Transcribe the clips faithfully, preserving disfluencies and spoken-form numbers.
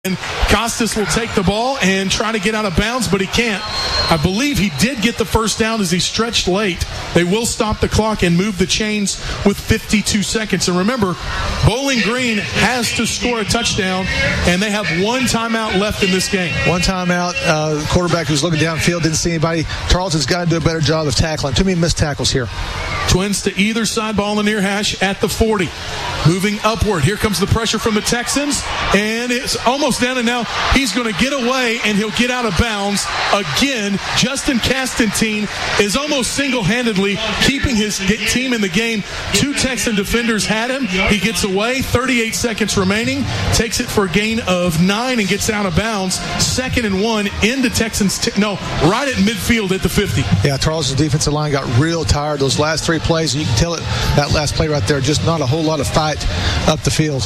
And Costas will take the ball and try to get out of bounds, but he can't. I believe he did get the first down as he stretched late. They will stop the clock and move the chains with fifty-two seconds. And remember, Bowling Green has to score a touchdown, and they have one timeout left in this game. One timeout. Uh, the quarterback who's looking downfield didn't see anybody. Tarleton's got to do a better job of tackling. Too many missed tackles here. Twins to either side, ball in the near hash at the forty. Moving upward. Here comes the pressure from the Texans, and it's almost down, and now he's going to get away, and he'll get out of bounds. Again, Justin Castantine is almost single-handedly keeping his team in the game. Two Texan defenders had him. He gets away, thirty-eight seconds remaining, takes it for a gain of nine and gets out of bounds. Second and one into Texans, t- no, right at midfield at the fifty. Yeah, Tarleton's defensive line got real tired those last three plays, and you can tell it, that last play right there, just not a whole lot of fight up the field.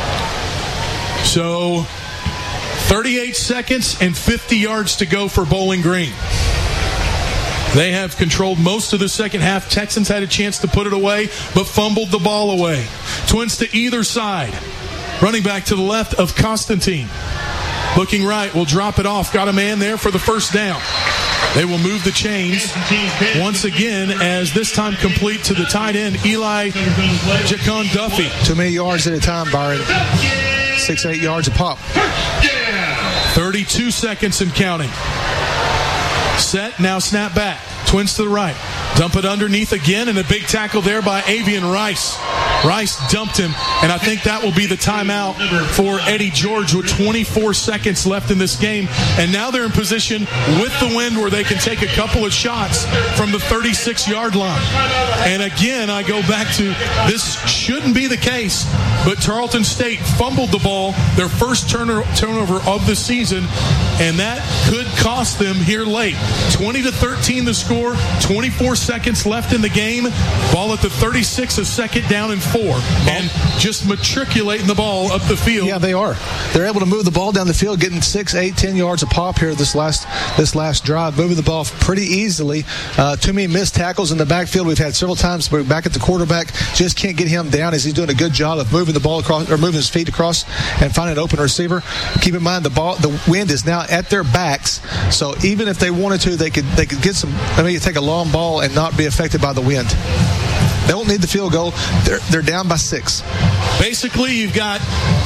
So, thirty-eight seconds and fifty yards to go for Bowling Green. They have controlled most of the second half. Texans had a chance to put it away, but fumbled the ball away. Twins to either side. Running back to the left of Constantine. Looking right, will drop it off. Got a man there for the first down. They will move the chains once again, as this time complete to the tight end, Eli Jacon Duffy. Too many yards at a time, Byron. Six, eight yards a pop. thirty-two seconds and counting. Set, now snap back. Twins to the right. Dump it underneath again, and a big tackle there by Avian Rice. Rice dumped him, and I think that will be the timeout for Eddie George with twenty-four seconds left in this game. And now they're in position with the wind where they can take a couple of shots from the thirty-six-yard line. And again, I go back to this shouldn't be the case, but Tarleton State fumbled the ball, their first turner, turnover of the season, and that could cost them here late. twenty to thirteen the score, twenty-four seconds left in the game. Ball at the thirty-six, a second down and four. And just matriculating the ball up the field. Yeah, they are. They're able to move the ball down the field, getting six, eight, ten yards a pop here this last this last drive, moving the ball pretty easily. Uh, too many missed tackles in the backfield. We've had several times, but back at the quarterback, just can't get him down as he's doing a good job of moving the ball across, or moving his feet across and finding an open receiver. Keep in mind the ball, the wind is now at their backs, so even if they wanted to, they could they could get some. I mean, take a long ball and not be affected by the wind. They don't need the field goal. They're they're down by six. Basically, you've got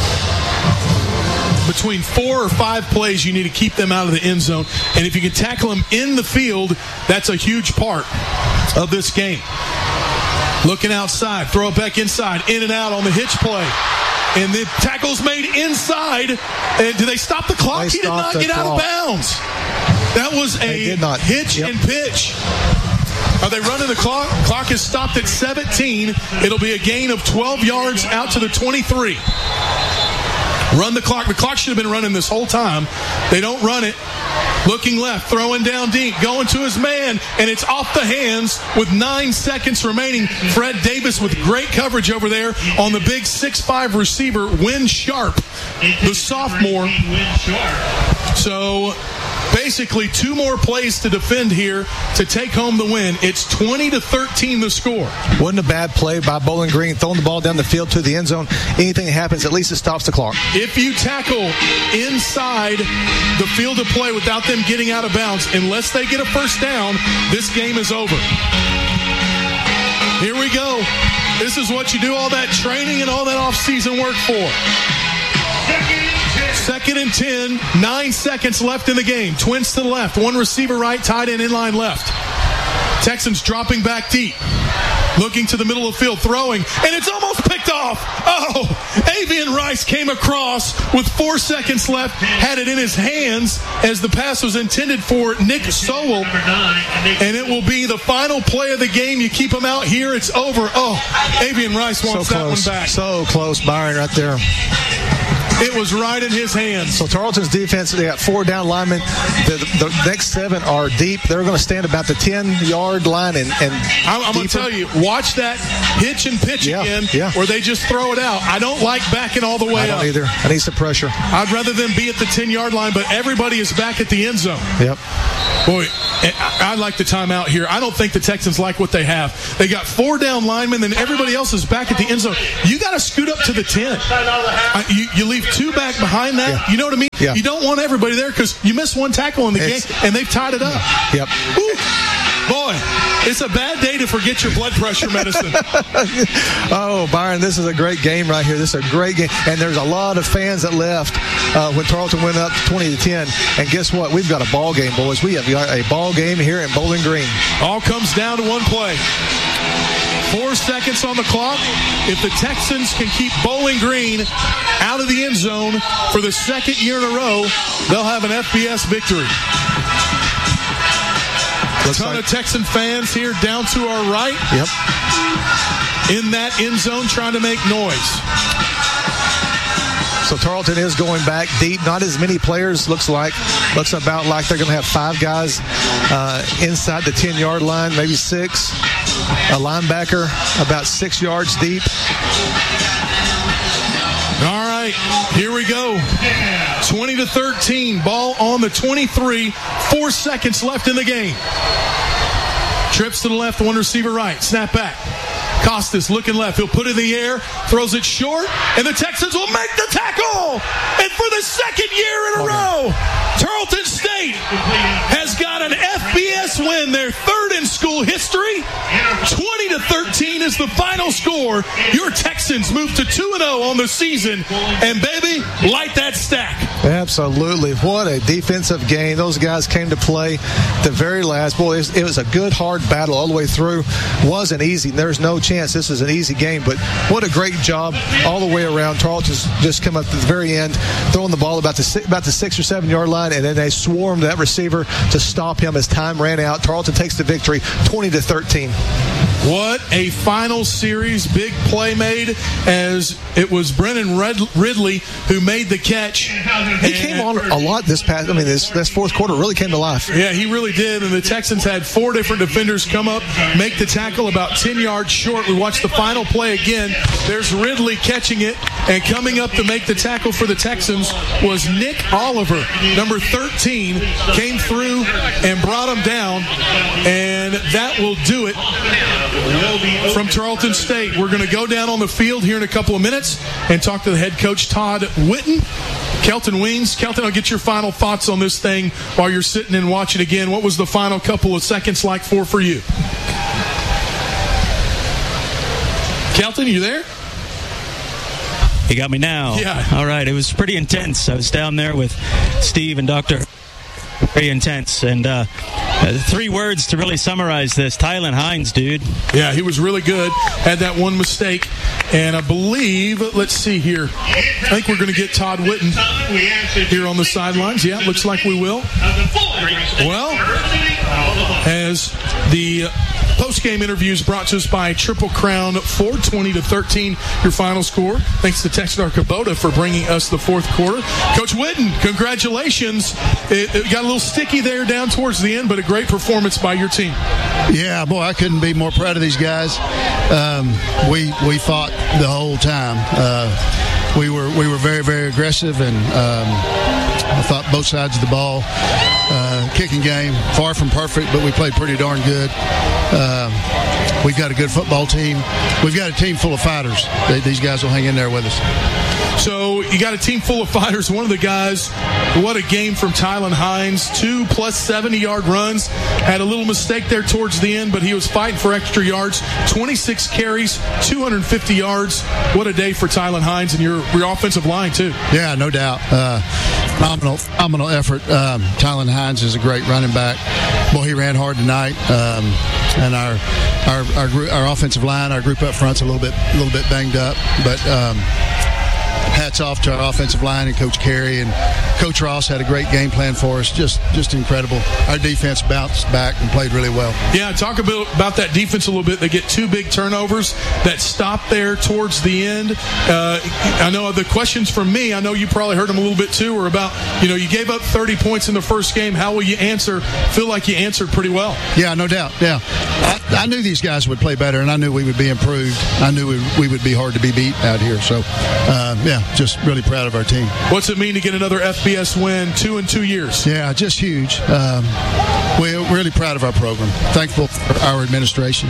between four or five plays you need to keep them out of the end zone. And if you can tackle them in the field, that's a huge part of this game. Looking outside, throw it back inside, in and out on the hitch play. And the tackle's made inside. And do they stop the clock? They he did not get clock. out of bounds. That was a hitch yep. and pitch. Are they running the clock? Clock is stopped at seventeen. It'll be a gain of twelve yards out to the twenty-three. Run the clock. The clock should have been running this whole time. They don't run it. Looking left, throwing down deep, going to his man, and it's off the hands with nine seconds remaining. Fred Davis with great coverage over there on the big six five receiver, Win Sharp, the sophomore. So basically two more plays to defend here to take home the win. It's twenty to thirteen the score. Wasn't a bad play by Bowling Green, throwing the ball down the field to the end zone. Anything that happens, at least it stops the clock. If you tackle inside the field of play without them getting out of bounds, unless they get a first down, this game is over. Here we go. This is what you do all that training and all that off-season work for. Second and ten, nine seconds left in the game. Twins to the left, one receiver right, tight end in line left. Texans dropping back deep. Looking to the middle of the field, throwing, and it's almost picked off. Oh, Avian Rice came across with four seconds left, had it in his hands as the pass was intended for Nick Sowell, and it will be the final play of the game. You keep him out here, it's over. Oh, Avian Rice wants so that one back. So close, Byron, right there. It was right in his hands. So Tarleton's defense, they got four down linemen. The, the next seven are deep. They're going to stand about the ten-yard line. And, and I'm, I'm going to tell you, watch that hitch and pitch yeah, again yeah. where they just throw it out. I don't like backing all the way I don't up. either. I need some pressure. I'd rather them be at the ten-yard line, but everybody is back at the end zone. Yep. Boy, I, I like the timeout here. I don't think the Texans like what they have. They got four down linemen, and everybody else is back at the end zone. You got to scoot up to the ten. Uh, you, you leave two back behind that. Yeah. You know what I mean? Yeah. You don't want everybody there because you miss one tackle in the it's, game, and they've tied it up. Yep. Ooh. Boy, it's a bad day to forget your blood pressure medicine. Oh, Byron, this is a great game right here. This is a great game. And there's a lot of fans that left uh, when Tarleton went up twenty to ten. And guess what? We've got a ball game, boys. We have got a ball game here in Bowling Green. All comes down to one play. Four seconds on the clock. If the Texans can keep Bowling Green out of the end zone for the second year in a row, they'll have an F B S victory. A ton like, of Texan fans here down to our right. Yep. In that end zone trying to make noise. So Tarleton is going back deep. Not as many players, looks like. Looks about like they're going to have five guys uh, inside the ten-yard line, maybe six. A linebacker about six yards deep. All right, here we go. twenty to thirteen, ball on the twenty-three. Four seconds left in the game. Trips to the left, one receiver right. Snap back. Costas looking left. He'll put it in the air, throws it short, and the Texans will make the tackle. And for the second year in a row, Tarleton State has got an F B S win, their third in school history. twenty to thirteen is the final score. Your Texans move to two and oh on the season. And, baby, light that stack. Absolutely. What a defensive game. Those guys came to play the very last. Boy, it was, it was a good, hard battle all the way through. Wasn't easy. There's no chance this is an easy game, but what a great job all the way around. Tarleton's just come up to the very end, throwing the ball about the, about the six or seven yard line, and then they swarmed that receiver to stop him as time ran out. Tarleton takes the victory, twenty to thirteen. What a final series. Big play made as it was Brennan Ridley who made the catch. He came on a lot this past, I mean, this, this fourth quarter really came to life. Yeah, he really did. And the Texans had four different defenders come up, make the tackle about ten yards short. We watched the final play again. There's Ridley catching it, and coming up to make the tackle for the Texans was Nick Oliver. Number thirteen came through and brought him down, and that will do it from Tarleton State. We're going to go down on the field here in a couple of minutes and talk to the head coach, Todd Whitten. Kelton Weens. Kelton, I'll get your final thoughts on this thing while you're sitting and watching again. What was the final couple of seconds like for for you? Kelton, you there? You got me now. Yeah. All right. It was pretty intense. I was down there with Steve and Doctor Pretty intense. And uh, uh, three words to really summarize this. Tylan Hines, dude. Yeah, he was really good. Had that one mistake. And I believe, let's see here. I think we're going to get Todd Whitten here on the sidelines. Yeah, looks like we will. Well, as the post-game interviews brought to us by Triple Crown Ford, twenty to thirteen, your final score. Thanks to Texnar Kubota for bringing us the fourth quarter. Coach Whitten, congratulations. It, it got a little sticky there down towards the end, but a great performance by your team. Yeah, boy, I couldn't be more proud of these guys. Um, we we fought the whole time. Uh, we were we were very very aggressive, and um, I thought both sides of the ball. Uh, kicking game, far from perfect, but we played pretty darn good. Uh, we've got a good football team. We've got a team full of fighters. They, these guys will hang in there with us. So you got a team full of fighters. One of the guys, what a game from Tylan Hines. Two plus seventy-yard runs. Had a little mistake there towards the end, but he was fighting for extra yards. twenty-six carries, two hundred fifty yards. What a day for Tylan Hines and your, your offensive line, too. Yeah, no doubt. Uh, phenomenal, phenomenal effort. Um, Tylan Hines is a great running back. Boy, he ran hard tonight. Um, and our our our, group, our offensive line, our group up front's a little bit a little bit banged up, but um, hats off to our offensive line and Coach Carey, and Coach Ross had a great game plan for us. Just just incredible. Our defense bounced back and played really well. Yeah, talk a bit about that defense a little bit. They get two big turnovers that stop there towards the end. Uh, I know the questions from me, I know you probably heard them a little bit too, were about, you know, you gave up thirty points in the first game. How will you answer? Feel like you answered pretty well. Yeah, no doubt. Yeah. I, I knew these guys would play better, and I knew we would be improved. I knew we, we would be hard to be beat out here. So, uh, yeah, just really proud of our team. What's it mean to get another F B S win, two in two years? Yeah, just huge. Um, we're really proud of our program. Thankful for our administration.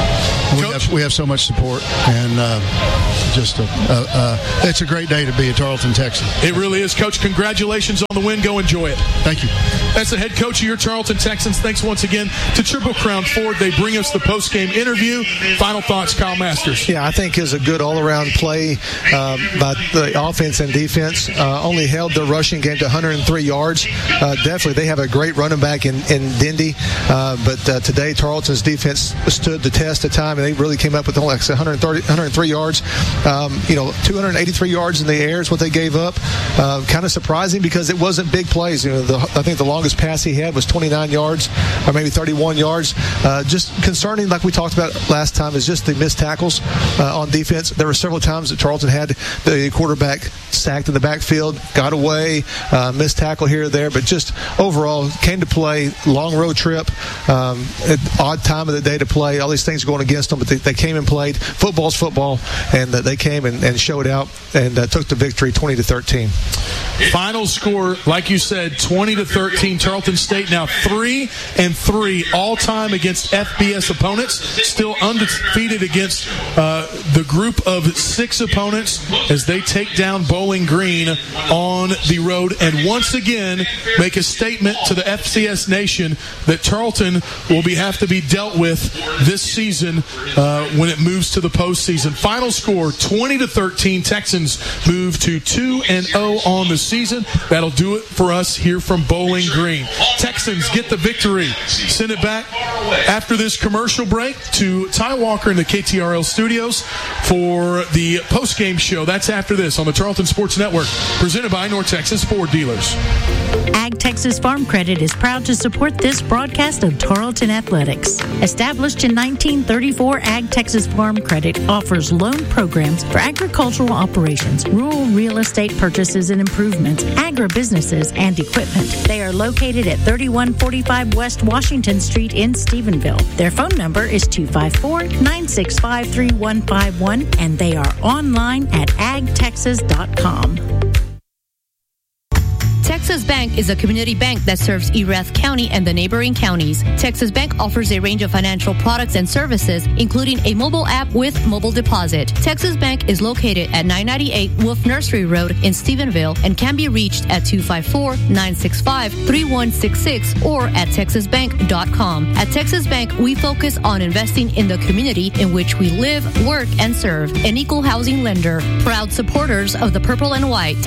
We have, we have so much support, and uh, just a, uh, uh, it's a great day to be a Tarleton Texan. It really is, Coach. Congratulations on the win. Go enjoy it. Thank you. That's the head coach of your Tarleton Texans. Thanks once again to Triple Crown Ford. They bring us the post-game interview. Final thoughts, Kyle Masters. Yeah, I think is a good all-around play um, by the offense and defense. Uh, only held their rushing game to one hundred three yards. Uh, definitely, they have a great running back in, in Dindy. Uh, but uh, today, Tarleton's defense stood the test of time, and they really came up with only like one hundred thirty, one hundred three yards. Um, you know, two hundred eighty-three yards in the air is what they gave up. Uh, kind of surprising because it wasn't big plays. You know, the, I think the longest pass he had was twenty-nine yards, or maybe thirty-one yards. Uh, just concerning, like we talked about last time, is just the missed tackles uh, on defense. There were several times that Tarleton had the quarterback sacked in the backfield, got away, uh, missed tackle here or there, but just overall came to play. Long road trip, um, odd time of the day to play. All these things going against them, but they, they came and played. Football's football, and uh, they came and, and showed out and uh, took the victory, twenty to thirteen. Final score, like you said, twenty to thirteen. Tarleton State now three and three all time against F B S opponents. Still undefeated against uh, the group of six opponents as they take down Bowling Green on the road and once again make a statement to the F C S Nation that Tarleton will be have to be dealt with this season uh, when it moves to the postseason. Final score twenty to thirteen. Texans move to two and oh on the season. That'll do it for us here from Bowling Green. Texans get the victory. Send it back after this commercial break to Ty Walker in the K T R L studios for the post-game show. That's after this on the Tarleton Sports Network, presented by North Texas Ford Dealers. Ag Texas Farm Credit is proud to support this broadcast of Tarleton Athletics. Established in nineteen thirty-four, Ag Texas Farm Credit offers loan programs for agricultural operations, rural real estate purchases and improvements, agribusinesses, and equipment. They are located at thirty-one forty-five West Washington Street in Stephenville. Their phone number is two five four, nine six five, three one five one, and they are online at ag texas dot com. Texas Bank is a community bank that serves Erath County and the neighboring counties. Texas Bank offers a range of financial products and services, including a mobile app with mobile deposit. Texas Bank is located at nine ninety-eight Wolf Nursery Road in Stephenville and can be reached at two five four, nine six five, three one six six or at texas bank dot com. At Texas Bank, we focus on investing in the community in which we live, work, and serve. An equal housing lender, proud supporters of the Purple and White.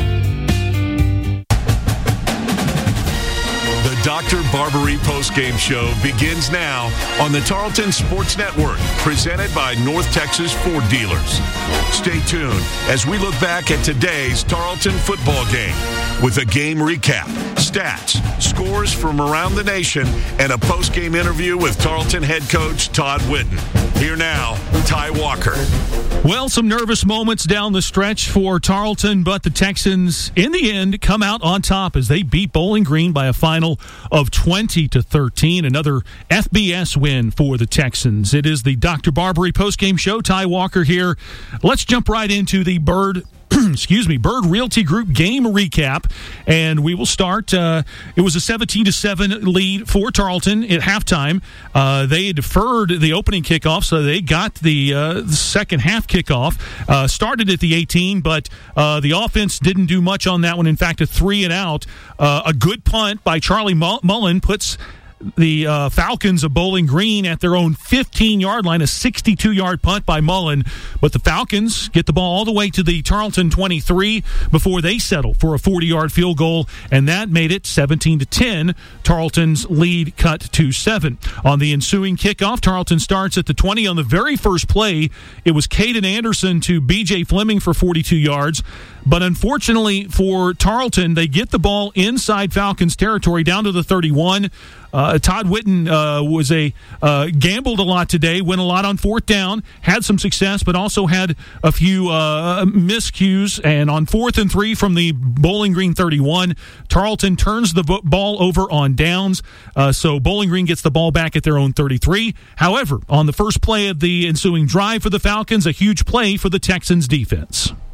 The Doctor Barbary postgame show begins now on the Tarleton Sports Network, presented by North Texas Ford Dealers. Stay tuned as we look back at today's Tarleton football game with a game recap, stats, scores from around the nation, and a postgame interview with Tarleton head coach Todd Whitten. Here now, Ty Walker. Well, some nervous moments down the stretch for Tarleton, but the Texans, in the end, come out on top as they beat Bowling Green by a final of twenty to thirteen. Another F B S win for the Texans. It is the Doctor Barbary postgame show. Ty Walker here. Let's jump right into the Bird excuse me, Bird Realty Group game recap, and we will start. Uh, it was a seventeen to seven lead for Tarleton at halftime. Uh, they deferred the opening kickoff, so they got the, uh, the second half kickoff. Uh, started at the eighteen, but uh, the offense didn't do much on that one. In fact, a three and out. Uh, a good punt by Charlie Mullen puts the uh, Falcons of Bowling Green at their own fifteen-yard line, a sixty-two-yard punt by Mullen. But the Falcons get the ball all the way to the Tarleton twenty-three before they settle for a forty-yard field goal, and that made it seventeen to ten. Tarleton's lead cut to seven. On the ensuing kickoff, Tarleton starts at the twenty. On the very first play, it was Caden Anderson to B J Fleming for forty-two yards. But unfortunately for Tarleton, they get the ball inside Falcons territory down to the thirty-one. Uh, Todd Whitten uh, was a uh, gambled a lot today, went a lot on fourth down, had some success, but also had a few uh, miscues. And on fourth and three from the Bowling Green thirty-one, Tarleton turns the ball over on downs. Uh, so Bowling Green gets the ball back at their own thirty-three. However, on the first play of the ensuing drive for the Falcons, a huge play for the Texans defense.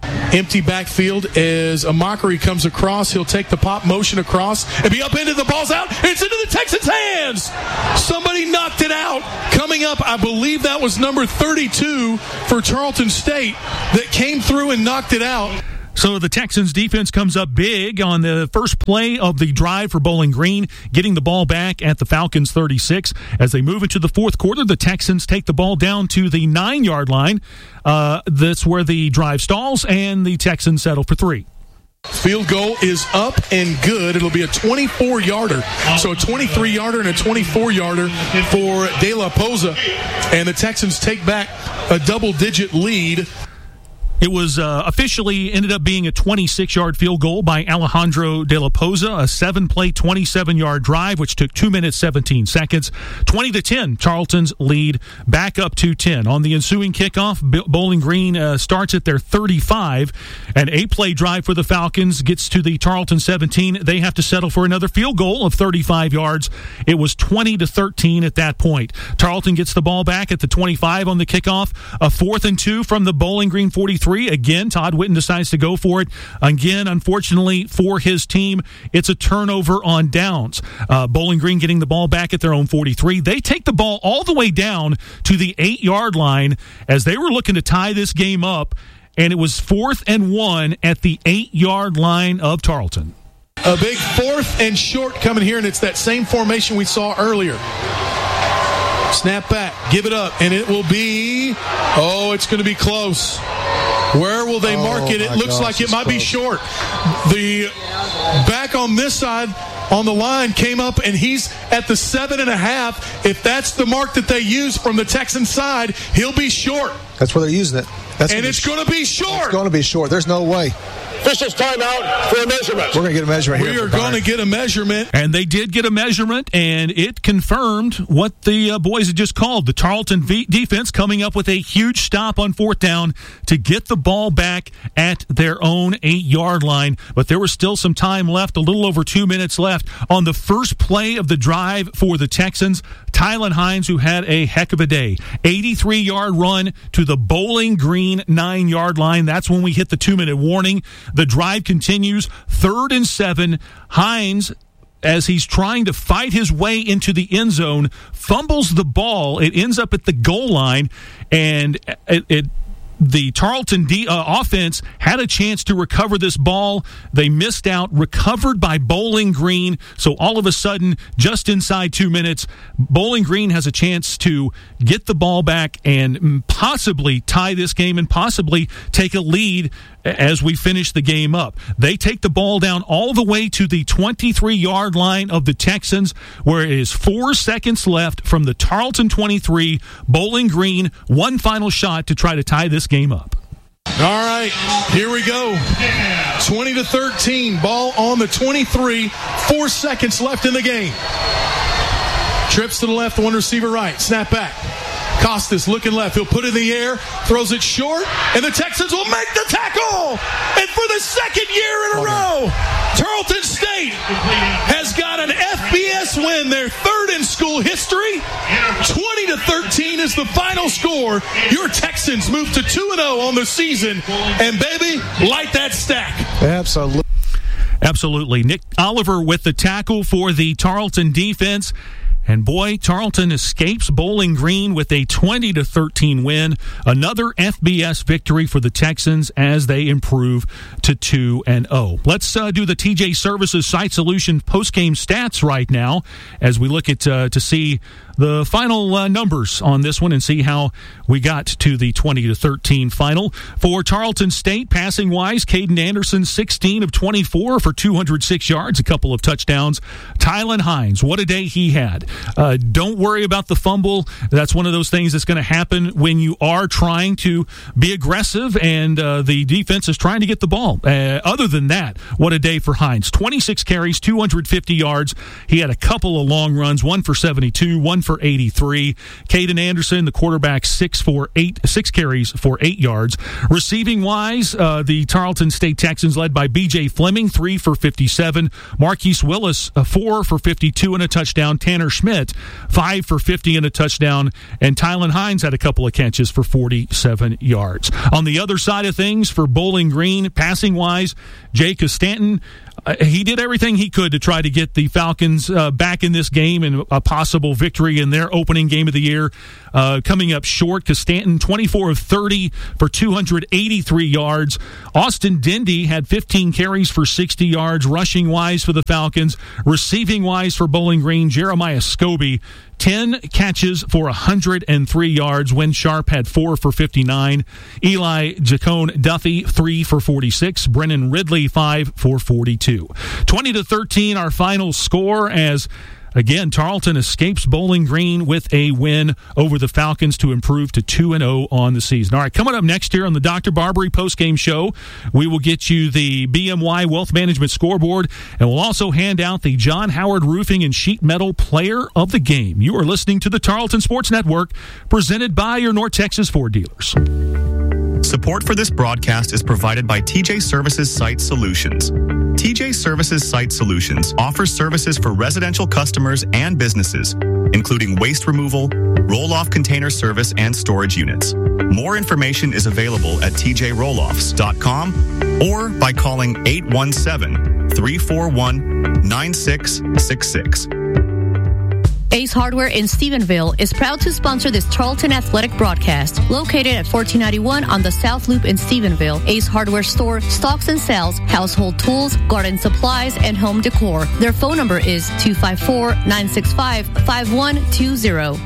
Empty backfield as Amakari comes across. He'll take the pop motion across and be up into the ball's out. It's into the Texans' hands. Somebody knocked it out. Coming up, I believe that was number thirty-two for Tarleton State that came through and knocked it out. So the Texans defense comes up big on the first play of the drive for Bowling Green, getting the ball back at the Falcons' thirty-six. As they move into the fourth quarter, the Texans take the ball down to the nine-yard line. Uh, that's where the drive stalls, and the Texans settle for three. Field goal is up and good. It'll be a twenty-four-yarder. So a twenty-three-yarder and a twenty-four-yarder for De La Poza. And the Texans take back a double-digit lead. It was uh, officially ended up being a twenty-six-yard field goal by Alejandro De La Poza, a seven-play, twenty-seven-yard drive, which took two minutes, seventeen seconds. twenty to ten, Tarleton's lead back up to ten. On the ensuing kickoff, Bowling Green uh, starts at their thirty-five. An eight-play drive for the Falcons gets to the Tarleton seventeen. They have to settle for another field goal of thirty-five yards. It was twenty to thirteen at that point. Tarleton gets the ball back at the twenty-five on the kickoff. A fourth and two from the Bowling Green forty-three. Again, Todd Whitten decides to go for it. Again, unfortunately for his team, it's a turnover on downs. Uh, Bowling Green getting the ball back at their own forty-three. They take the ball all the way down to the eight-yard line as they were looking to tie this game up, and it was fourth and one at the eight-yard line of Tarleton. A big fourth and short coming here, and it's that same formation we saw earlier. Snap back, give it up, and it will be, oh, it's going to be close. Where will they mark it? It Oh, looks gosh, like it it's might be close. short. The back on this side on the line came up, and he's at the seven and a half. If that's the mark that they use from the Texan side, he'll be short. That's where they're using it. That's And gonna it's be, going to be short. It's going to be short. There's no way. Officials timeout for a measurement. We're going to get a measurement We here. are going to get a measurement. And they did get a measurement, and it confirmed what the uh, boys had just called. The Tarleton v- defense coming up with a huge stop on fourth down to get the ball back at their own eight-yard line. But there was still some time left, a little over two minutes left. On the first play of the drive for the Texans, Tylan Hines, who had a heck of a day. eighty-three-yard run to the Bowling Green nine-yard line. That's when we hit the two-minute warning. The drive continues. Third and seven. Hines, as he's trying to fight his way into the end zone, fumbles the ball. It ends up at the goal line, and it, it the Tarleton D, uh, offense had a chance to recover this ball. They missed out, recovered by Bowling Green. So all of a sudden, just inside two minutes, Bowling Green has a chance to get the ball back and possibly tie this game and possibly take a lead as we finish the game up. They take the ball down all the way to the twenty-three-yard line of the Texans, where it is four seconds left from the Tarleton twenty-three. Bowling Green, one final shot to try to tie this game up. All right, here we go. twenty to thirteen, ball on the twenty-three. Four seconds left in the game. Trips to the left, one receiver right. Snap back. Costas looking left. He'll put it in the air, throws it short, and the Texans will make the tackle. And for the second year in a row, Tarleton State has got an F B S win, their third in school history. twenty to thirteen is the final score. Your Texans move to two and oh on the season. And, baby, light that stack. Absolutely. Absolutely. Nick Oliver with the tackle for the Tarleton defense. And boy, Tarleton escapes Bowling Green with a twenty to thirteen win. Another F B S victory for the Texans as they improve to two and oh. Let's uh, do the T J Services Site Solution postgame stats right now as we look at uh, to see the final uh, numbers on this one and see how we got to the twenty to thirteen final. For Tarleton State, passing wise, Caden Anderson, sixteen of twenty-four for two hundred six yards, a couple of touchdowns. Tylan Hines, what a day he had. Uh, don't worry about the fumble. That's one of those things that's going to happen when you are trying to be aggressive and uh, the defense is trying to get the ball. Uh, other than that, what a day for Hines. twenty-six carries, two hundred fifty yards. He had a couple of long runs, one for seventy-two, one for eighty-three. Caden Anderson, the quarterback, six for eight, six carries for eight yards. Receiving wise, uh, the Tarleton State Texans led by B J Fleming, three for fifty-seven. Marquise Willis, uh, four for fifty-two and a touchdown. Tanner Schmidt, five for fifty and a touchdown. And Tylen Hines had a couple of catches for forty-seven yards. On the other side of things, for Bowling Green, passing wise, Jake Stanton, uh, he did everything he could to try to get the Falcons uh, back in this game and a possible victory in their opening game of the year. Uh, coming up short, Costanton, twenty-four of thirty for two hundred eighty-three yards. Austin Dindy had fifteen carries for sixty yards, rushing wise for the Falcons. Receiving wise for Bowling Green, Jeremiah Scobie, ten catches for one hundred three yards. Wynn Sharp had four for fifty-nine. Eli Jacone Duffy, three for forty-six. Brennan Ridley, five for forty-two. twenty to thirteen, our final score, as again, Tarleton escapes Bowling Green with a win over the Falcons to improve to two and oh on the season. All right, coming up next here on the Doctor Barbary postgame show, we will get you the B M Y Wealth Management scoreboard, and we'll also hand out the John Howard Roofing and Sheet Metal Player of the Game. You are listening to the Tarleton Sports Network, presented by your North Texas Ford dealers. Support for this broadcast is provided by T J Services Site Solutions. T J Services Site Solutions offers services for residential customers and businesses, including waste removal, roll-off container service, and storage units. More information is available at t j roll offs dot com or by calling eight one seven, three four one, nine six six six. Ace Hardware in Stephenville is proud to sponsor this Tarleton Athletic broadcast. Located at fourteen ninety-one on the South Loop in Stephenville, Ace Hardware store stocks and sells household tools, garden supplies, and home decor. Their phone number is two five four, nine six five, five one two zero.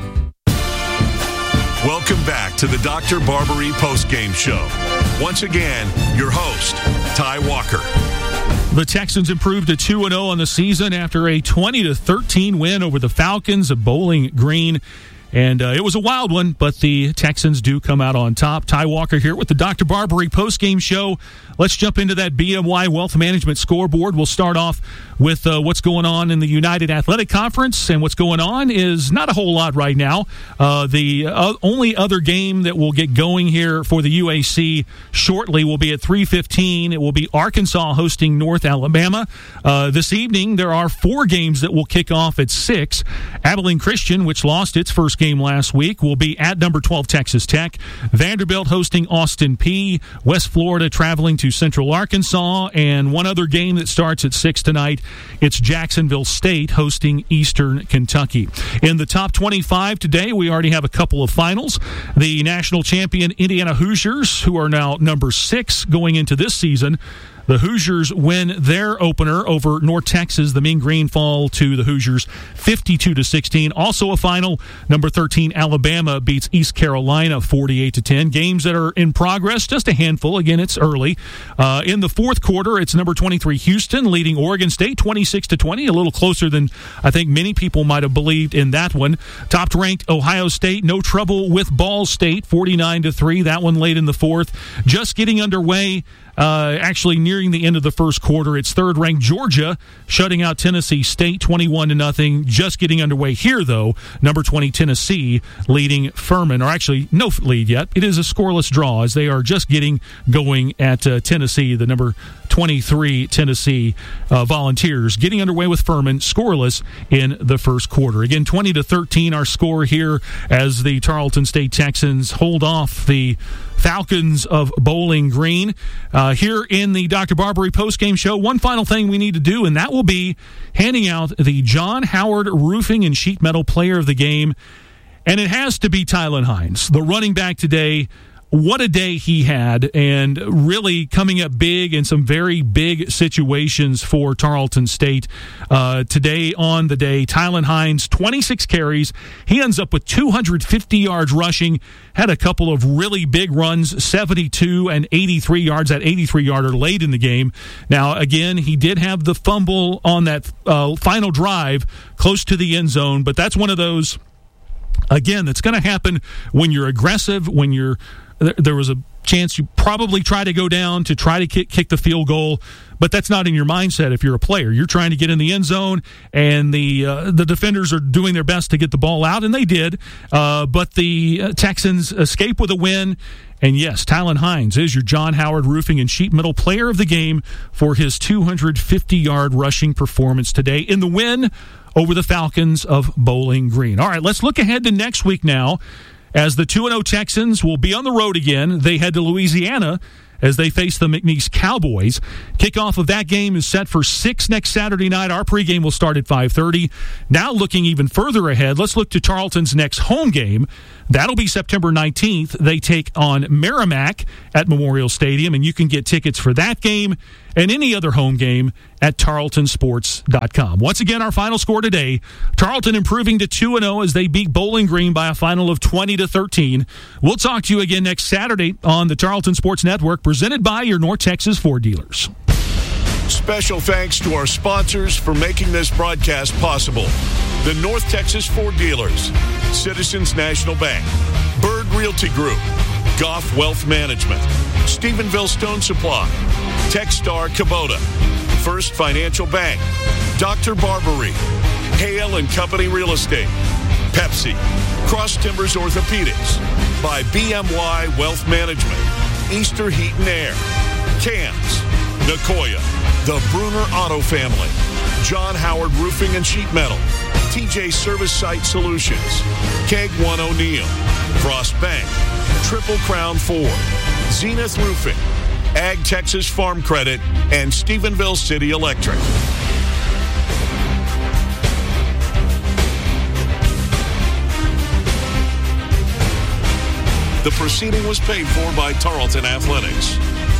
Welcome back to the Doctor Barbary postgame show. Once again, your host, Ty Walker. The Texans improved to two and oh on the season after a twenty to thirteen win over the Falcons of Bowling Green. And uh, it was a wild one, but the Texans do come out on top. Ty Walker here with the Doctor Barbary postgame show. Let's jump into that B M Y Wealth Management scoreboard. We'll start off with uh, what's going on in the United Athletic Conference. And what's going on is not a whole lot right now. Uh, the uh, only other game that will get going here for the U A C shortly will be at three fifteen. It will be Arkansas hosting North Alabama. Uh, this evening, there are four games that will kick off at six. Abilene Christian, which lost its first game last week, will be at number twelve Texas Tech. Vanderbilt hosting Austin Peay. West Florida traveling to Central Arkansas. And one other game that starts at six tonight, it's Jacksonville State hosting Eastern Kentucky. In the top twenty-five today, we already have a couple of finals. The national champion Indiana Hoosiers, who are now number six going into this season. The Hoosiers win their opener over North Texas. The Mean Green fall to the Hoosiers fifty-two to sixteen. Also a final, number thirteen Alabama beats East Carolina forty-eight to ten. Games that are in progress, just a handful. Again, it's early. Uh, in the fourth quarter, it's number twenty-three Houston leading Oregon State twenty-six to twenty, a little closer than I think many people might have believed in that one. Top ranked Ohio State, no trouble with Ball State forty-nine to three. That one late in the fourth. Just getting underway. Uh, actually, nearing the end of the first quarter, it's third-ranked Georgia shutting out Tennessee State twenty-one to nothing. Just getting underway here, though. Number twenty Tennessee leading Furman, or actually no lead yet. It is a scoreless draw as they are just getting going at uh, Tennessee. The number twenty-three Tennessee uh, Volunteers getting underway with Furman, scoreless in the first quarter. Again, twenty to thirteen our score here as the Tarleton State Texans hold off the Falcons of Bowling Green. Uh, here in the Doctor Barbary postgame show, one final thing we need to do, and that will be handing out the John Howard Roofing and Sheet Metal Player of the Game. And it has to be Tylen Hines, the running back today. What a day he had, and really coming up big in some very big situations for Tarleton State. Uh, today on the day, Tylen Hines, twenty-six carries. He ends up with two hundred fifty yards rushing, had a couple of really big runs, seventy-two and eighty-three yards, that eighty-three-yarder late in the game. Now, again, he did have the fumble on that uh, final drive close to the end zone, but that's one of those, again, that's going to happen when you're aggressive, when you're There was a chance you probably try to go down to try to kick, kick the field goal, but that's not in your mindset if you're a player. You're trying to get in the end zone, and the uh, the defenders are doing their best to get the ball out, and they did. Uh, but the Texans escape with a win. And yes, Tylan Hines is your John Howard Roofing and Sheet Metal Player of the Game for his two hundred fifty-yard rushing performance today in the win over the Falcons of Bowling Green. All right, let's look ahead to next week now, as the two and oh Texans will be on the road again. They head to Louisiana as they face the McNeese Cowboys. Kickoff of that game is set for six next Saturday night. Our pregame will start at five thirty. Now looking even further ahead, let's look to Tarleton's next home game. That'll be September nineteenth. They take on Merrimack at Memorial Stadium, and you can get tickets for that game and any other home game at tarleton sports dot com. Once again, our final score today, Tarleton improving to two and oh as they beat Bowling Green by a final of twenty to thirteen. We'll talk to you again next Saturday on the Tarleton Sports Network, presented by your North Texas Ford dealers. Special thanks to our sponsors for making this broadcast possible. The North Texas Ford Dealers, Citizens National Bank, Bird Realty Group, Goff Wealth Management, Stephenville Stone Supply, Techstar Kubota, First Financial Bank, Doctor Barbary, Hale and Company Real Estate, Pepsi, Cross Timbers Orthopedics, by B M Y Wealth Management, Easter Heat and Air, Cams, Nicoya, the Bruner Auto Family, John Howard Roofing and Sheet Metal, T J Service Site Solutions, Keg One O'Neill, Frost Bank, Triple Crown Ford, Zenith Roofing, Ag Texas Farm Credit, and Stephenville City Electric. The proceeding was paid for by Tarleton Athletics.